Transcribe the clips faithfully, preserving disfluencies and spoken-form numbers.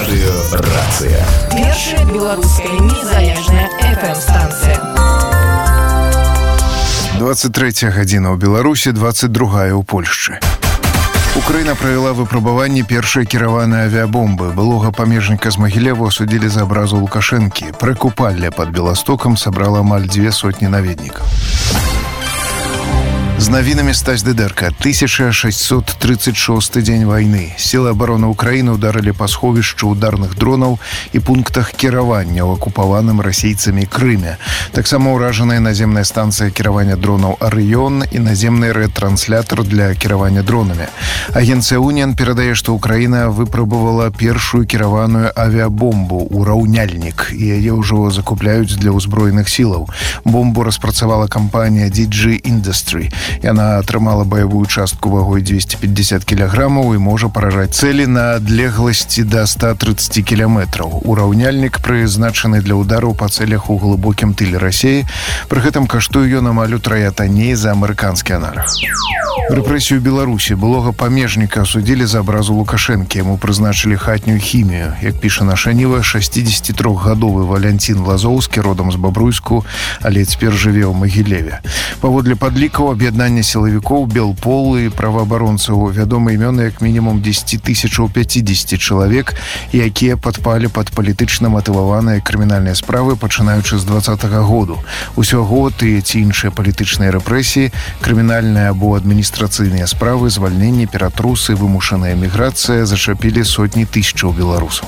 Радыёрацыя. Першая беларуская незалежная эф эм-станцыя. двадцать третья гадзіна ў Беларусі, двадцать другая ў Польшчы. Украіна правяла выпрабаванне першай кіраванай авіабомбы. Былога памежніка з Магілеву асудзілі за абразу Лукашэнкі. Прыкупалле пад Беластокам сабрала амаль дзве сотні наведнікаў. З навінамі Стась Дыдэрка. тысяча шэсцьсот тридцать шосты дзень вайны. Сілы абароны Украіны ударылі па сховішчу ударных дронаў і пунктах кіравання ў акупаваным расейцамі Крыме. Таксама ўражаная наземная станцыя кіравання дронаў «Арыён» і наземны ретранслятор для кіравання дронамі. Агенцыя «Уніан» перадае, што Украіна выпрабавала першую кіраваную авіабомбу ў раўняльнік, і яе ўжо закупляюць для ўзброеных сілаў. Бомбу распрацавала кампанія ди джи Industry. Яна атрымала баявую частку вагой двести пятьдесят кілаграмаў і можа паражаць цэлі на адлегласці да ста тридцати кіламетраў. Ураўняльнік прызначаны для удараў па цэлях у глыбокім тыле Расіі. Пры гэтым каштуе ён амаль утрая танней за амерыканскі аналаг. Рэпрэсію Беларусі. Былога памежніка асудзілі за абразу Лукашэнкі. Яму прызначылі хатнюю хімію. Як піша наша Ніва, шэсцідзесятитрохгадовы Валянцін Лазоўскі, родам з Бабруйску, але цяпер жыве ў Магілеве. Паводле падлікаў аб'яднання сілавікоў, белпол і праваабаронцаў вядомы імёны як мінімум дзесяць тысяч пяцьдзесят чалавек, якія падпалі пад палітычна матываваныя крымінальныя справы, пачынаючы з двадцатага году. Усяго тыя ці іншыя палітычныя рэпрэсіі, крымінальныя або адміністрацыйныя справы, звальненні, ператрусы, вымушаная міграцыя зачапілі сотні тысячаў беларусаў.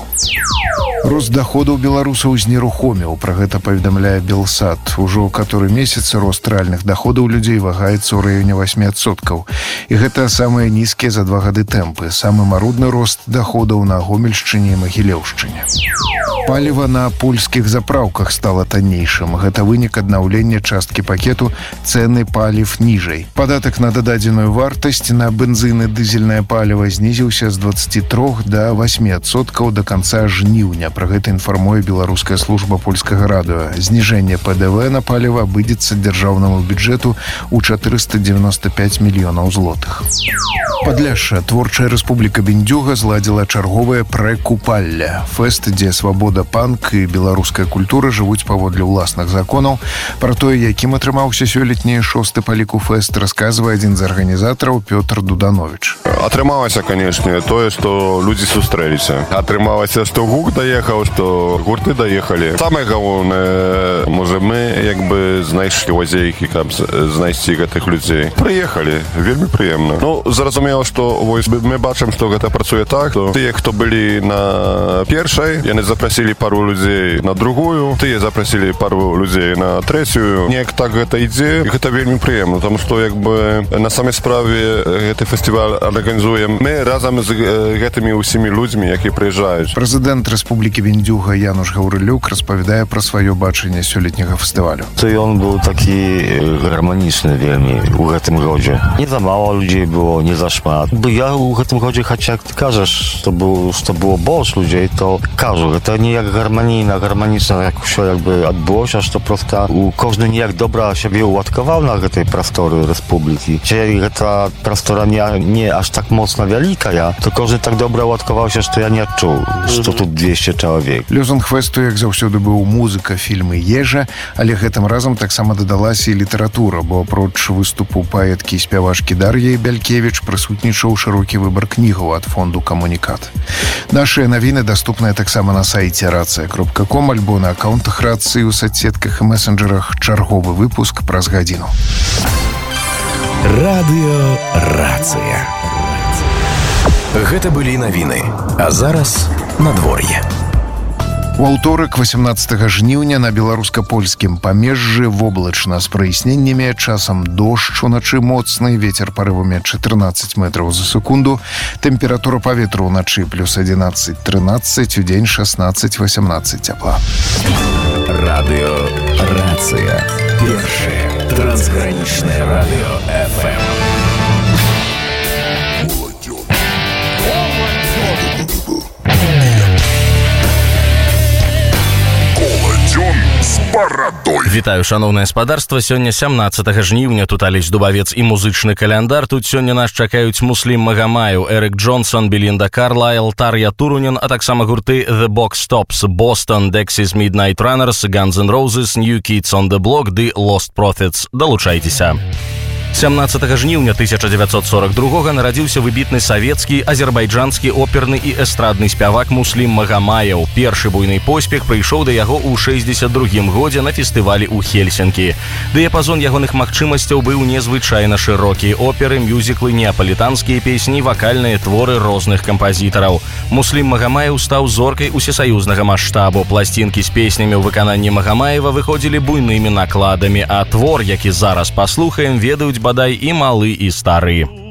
Рост доходаў беларусаў знерухоміў. Пра гэта паведамляе Белсат. Ужо каторы месяц рост рэальных доходаў людзей вагаецца ў раёне восемь адсоткаў. І гэта самыя нізкія за два гады тэмпы. Самы марудны рост доходаў на Гомельшчыне і Магілеўшчыне. Паліва на польскіх запраўках стала таннейшым. Гэта вынік аднаўлення часткі пакету цэны паліў ніжэй. Падатак на дададзеную вартасць на бензин і дызельнае паліва знізіўся з двадцати трох да восьмі адсоткаў да канца жніўня. Пра гэта інфармуе беларуская служба польскага радыё. Зніжэнне пэ дэ вэ на паліва абыдзецца дзяржаўнаму бюджэту ў чатырыста дзевяносто пять мільёнаў злотых. Падляшша. Творчая рэспубліка Бендзюга зладзіла чарговае прэ-купалле. Фэст, дзе свабода, панк і беларуская культура жывуць паводле ўласных законаў. Пра тое, якім атрымаўся сёлетні шосты па ліку фэст, расказвае адзін з арганізатараў Пётр Дуданович. Атрымалася, канешне, тое, што людзі сустрэліся. Атрымалася, што гук даехаў, што гурты даехалі. Самае галоўнае, можа, мы як бы знайшлі лазейкі, каб знайсці гэтых людзей. Прыехалі, вельмі прыемна. Ну, зразумела, што вось мы бачым, што гэта працуе так, што тыя, хто былі на першай, яны запрасілі пару людзей на другую, тыя запрасілі пару людзей на трэцюю. Неяк так гэта ідзе, і гэта вельмі прыемна, таму што як бы на самай справе гэты фестываль арганізуем мы разам з гэтымі ўсімі людзьмі, якія прыязджаюць. Прэзідэнт Рэспублікі Бендзюга Януш Гаўрылюк распавядае пра сваё бачанне сёлетняга фестывалю. То ён быў такі гарманічны вельмі у гэтым годзе. Не за мало людзей было, не за шмат. Бо я у гэтым годзе, хаця ты кажаш, што было, што было больш людзей, то кажу, гэта не як гарманійна, гарманічна, як усё як бы адбылося, што проста у кожны ніяк добра сябе уладкаваў на гэтай прасторы рэспублікі. Чи гэта прастора не, не аж так моцна вялікая, то кожны так добра уладкаваўся, што я не адчуў, што тут двесце чалавек. Лёзунг фэсту, як заўсёды, быў музыка, фільмы, ежа, але гэтым разам таксама дадалася і літаратура, бо апроч выступу паэткі і спявачкі Дар'і Бялькевіч прысутнічаў шырокі выбар кнігаў ад фонду «Камунікат». Нашыя навіны даступныя таксама на сайце рацыя кропка ком альбо на аккаунтах рацыі ў соцсетках і месенджерах. Чарговы выпуск праз гадзіну. Радыёрацыя. Гэта былі навіны. А зараз надвор'е. У аўторак, васемнаццатага жніўня, на беларуска-польскім памежжы воблачна з праясненнямі, часам дождж уначы моцны, вецер парывамі чатырнаццаць метраў за секунду, тэмпература паветра ўначы плюс адзінаццаць трынаццаць, удзень шаснаццаць восемнаццаць цяпла. Радыёрацыя. Першае трансгранічнае радыё эф эм. С барадой. Вітаю, шановнае спадарства. Сёння сямнаццатага жніўня. Тут Алесь Дубавец і музычны каляндар. Тут сёння нас чакаюць Муслім Магамаев, Эрик Джонсон, Белинда Карлайл, Тарья Турунен, а таксама гурты The Box Tops, Boston, Dexys Midnight Runners, Guns N' Roses, New Kids on the Block ды Lost Prophets. Далучайцеся. сямнаццатага жніўня тысяча дзевяцьсот сорок другога нарадзіўся выбітны савецкі, азербайджанскі оперны і эстрадны спявак Муслім Магамаев. Першы буйны поспех прыйшоў да яго ў шэсцьдзесят другім годзе на фестывалі ў Хельсінкі. Дыяпазон ягоных магчымасцяў быў незвычайна шырокі. Оперы, мюзіклы, неапалітанскія песні, вакальныя творы розных кампазітараў. Муслім Магамаев стаў зоркай усесаюзнага маштабу. Пласцінкі з песнямі ў выкананні Магамаева выходзілі буйнымі накладамі, а твор, які зараз паслухаем, ведаюць бадай і малы, і стары.